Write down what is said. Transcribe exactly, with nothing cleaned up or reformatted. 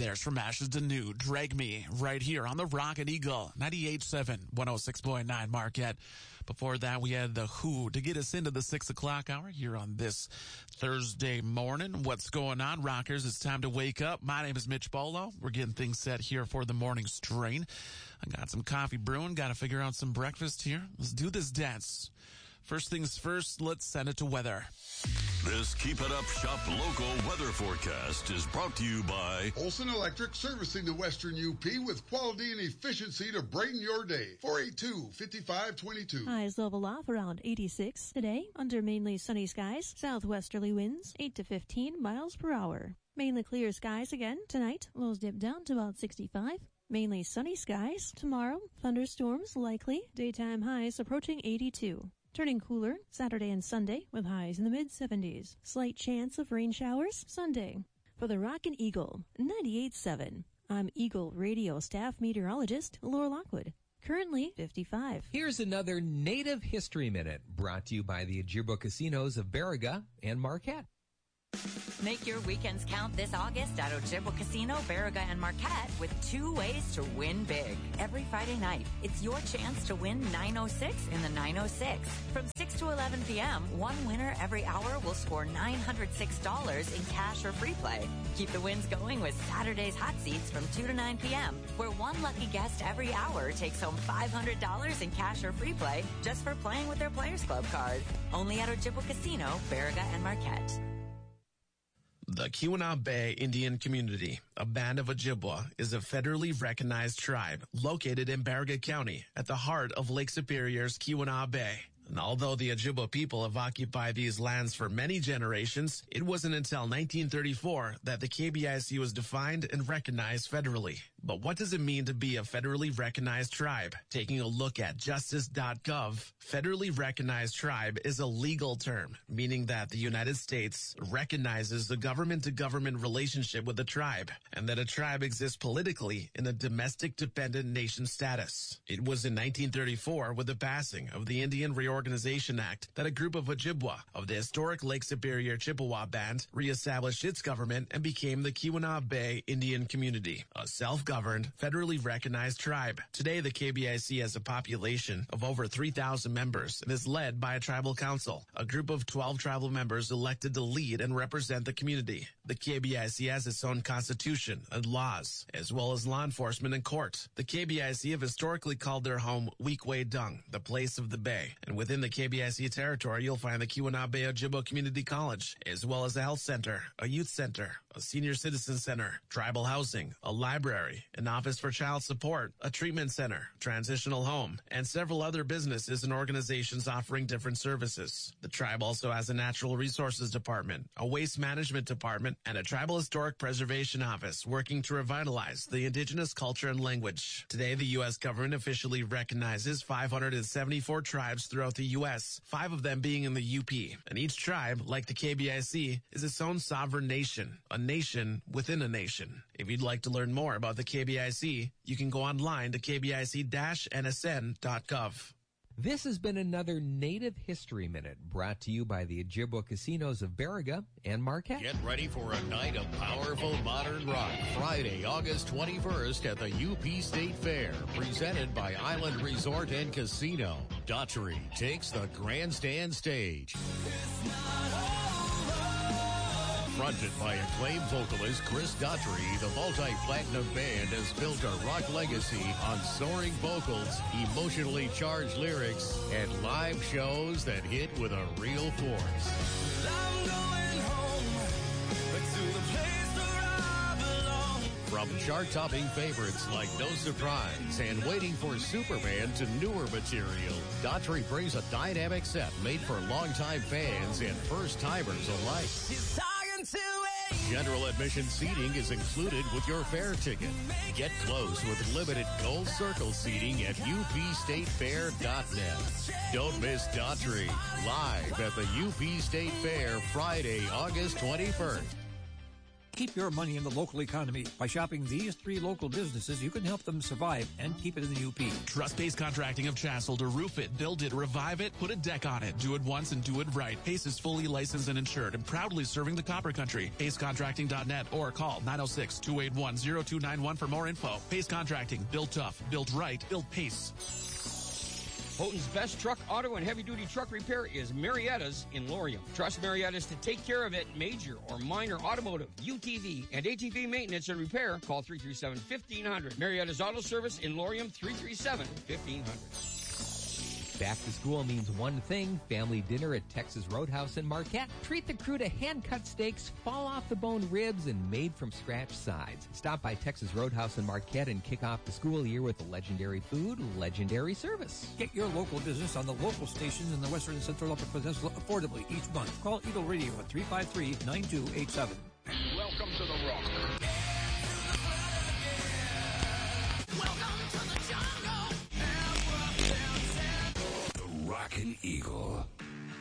There's From Ashes to New, Drag Me, right here on the Rocket Eagle, ninety-eight point seven, one oh six point nine Marquette. Before that, we had The Who to get us into the six o'clock hour here on this Thursday morning. What's going on, Rockers? It's time to wake up. My name is Mitch Bolo. We're getting things set here for the morning strain. I got some coffee brewing, got to figure out some breakfast here. Let's do this dance. First things first, let's send it to weather. This Keep It Up Shop local weather forecast is brought to you by Olson Electric, servicing the Western U P with quality and efficiency to brighten your day. four eight two, five five two two. Highs level off around eighty-six today under mainly sunny skies. Southwesterly winds eight to fifteen miles per hour. Mainly clear skies again tonight. Lows dip down to about sixty-five. Mainly sunny skies tomorrow. Thunderstorms likely. Daytime highs approaching eighty-two. Turning cooler Saturday and Sunday with highs in the mid-seventies. Slight chance of rain showers Sunday. For the Rockin' Eagle, ninety-eight point seven. I'm Eagle Radio staff meteorologist Laura Lockwood. Currently fifty-five. Here's another Native History Minute brought to you by the Ojibwa Casinos of Baraga and Marquette. Make your weekends count this August at Ojibwa Casino, Baraga, and Marquette with two ways to win big. Every Friday night, it's your chance to win nine oh six in the nine oh six. From six to eleven p.m., one winner every hour will score nine hundred six dollars in cash or free play. Keep the wins going with Saturday's Hot Seats from two to nine p.m., where one lucky guest every hour takes home five hundred dollars in cash or free play just for playing with their Players Club card. Only at Ojibwa Casino, Baraga, and Marquette. The Keweenaw Bay Indian Community, a band of Ojibwa, is a federally recognized tribe located in Baraga County at the heart of Lake Superior's Keweenaw Bay. And although the Ojibwa people have occupied these lands for many generations, it wasn't until nineteen thirty-four that the K B I C was defined and recognized federally. But what does it mean to be a federally recognized tribe? Taking a look at justice dot gov, federally recognized tribe is a legal term, meaning that the United States recognizes the government-to-government relationship with the tribe, and that a tribe exists politically in a domestic dependent nation status. It was in nineteen thirty-four, with the passing of the Indian Reorganization Act, that a group of Ojibwa of the historic Lake Superior Chippewa Band reestablished its government and became the Keweenaw Bay Indian Community, a self-governed, federally recognized tribe. Today, the K B I C has a population of over three thousand members and is led by a tribal council, a group of twelve tribal members elected to lead and represent the community. The K B I C has its own constitution and laws, as well as law enforcement and court. The K B I C have historically called their home Weequay Dung, the place of the bay, and within the K B I C territory, you'll find the Keweenaw Bay Ojibwa Community College, as well as a health center, a youth center, a senior citizen center, tribal housing, a library, an office for child support, a treatment center, transitional home, and several other businesses and organizations offering different services. The tribe also has a natural resources department, a waste management department, and a tribal historic preservation office working to revitalize the indigenous culture and language. Today, the U S government officially recognizes five hundred seventy-four tribes throughout the U S, five of them being in the U P. And each tribe, like the K B I C, is its own sovereign nation, a nation within a nation. If you'd like to learn more about the K B I C, you can go online to k b i c dash n s n dot gov. This has been another Native History Minute brought to you by the Ojibwa Casinos of Baraga and Marquette. Get ready for a night of powerful modern rock Friday, August twenty-first at the U P State Fair, presented by Island Resort and Casino. Daughtry takes the grandstand stage. Fronted by acclaimed vocalist Chris Daughtry, the multi-platinum band has built a rock legacy on soaring vocals, emotionally charged lyrics, and live shows that hit with a real force. I'm going home to the place where I belong. From chart-topping favorites like No Surprise and Waiting for Superman to newer material, Daughtry brings a dynamic set made for longtime fans and first-timers alike. General admission seating is included with your fare ticket. Get close with limited Gold Circle seating at u p state fair dot net. Don't miss Daughtry live at the U P State Fair Friday, August twenty-first. Keep your money in the local economy. By shopping these three local businesses, you can help them survive and keep it in the U P. Trust Pace Contracting of Chassel to roof it, build it, revive it, put a deck on it. Do it once and do it right. Pace is fully licensed and insured and proudly serving the Copper Country. pace contracting dot net or call nine oh six, two eight one, oh two nine one for more info. Pace Contracting. Built tough. Built right. Built Pace. Houghton's best truck, auto, and heavy-duty truck repair is Marietta's in Laurium. Trust Marietta's to take care of it, major or minor automotive, U T V, and A T V maintenance and repair. Call three three seven, fifteen hundred. Marietta's Auto Service in Laurium, three three seven, fifteen hundred. Back to school means one thing, family dinner at Texas Roadhouse in Marquette. Treat the crew to hand-cut steaks, fall-off-the-bone ribs, and made-from-scratch sides. Stop by Texas Roadhouse in Marquette and kick off the school year with legendary food, legendary service. Get your local business on the local stations in the Western and Central Upper Peninsula affordably each month. Call Eagle Radio at three five three, nine two eight seven. Welcome to the Rock. Welcome to the jungle. The Rockin' Eagle.